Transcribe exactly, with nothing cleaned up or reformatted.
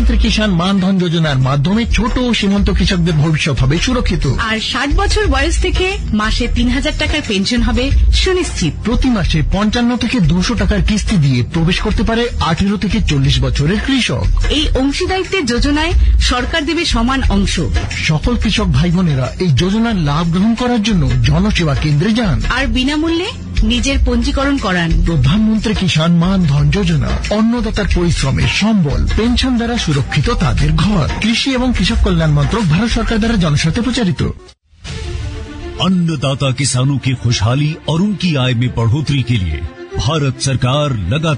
প্রধানমন্ত্রী কিষাণ মান ধন যোজনার মাধ্যমে ছোট ও সীমান্ত কৃষকদের ভবিষ্যৎ হবে সুরক্ষিত। আর ষাট বছর বয়স থেকে মাসে তিন হাজার টাকার পেনশন হবে সুনিশ্চিত। প্রতি মাসে পঞ্চান্ন থেকে দুশো টাকার কিস্তি দিয়ে প্রবেশ করতে পারে আঠেরো থেকে চল্লিশ বছরের কৃষক। এই অংশীদারিত্বের যোজনায় সরকার দেবে সমান অংশ। সকল কৃষক ভাই বোনেরা এই যোজনার লাভ গ্রহণ করার জন্য জনসেবা কেন্দ্রে যান আর বিনামূল্যে নিজের পঞ্জীকরণ করান। প্রধানমন্ত্রী কিষাণ মান ধন যোজনা, অন্নদাতার পরিশ্রমের সম্বল, পেনশন দ্বারা সুরক্ষিত তাদের ঘর। কৃষি এবং কৃষক কল্যাণ মন্ত্রক, ভারত সরকার দ্বারা জনস্বার্থে প্রচারিত। अन्नदाता किसानों की खुशहाली और उनकी आय में बढ़ोतरी के लिए भारत सरकार लगातार